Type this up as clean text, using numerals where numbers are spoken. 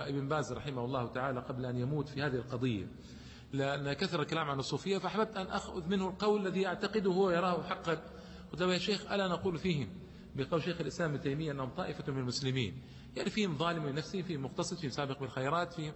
ابن باز رحمه الله تعالى قبل أن يموت في هذه القضية، لأن كثر الكلام عن الصوفية، فأحببت أن أخذ منه القول الذي أعتقده هو يراه حقا. قلت له: يا شيخ، ألا نقول فيهم بقول شيخ الإسلام ابن تيمية أنهم طائفة من المسلمين، يعني فيهم ظالم لنفسه، فيهم مقتصد، فيهم سابق بالخيرات، فيهم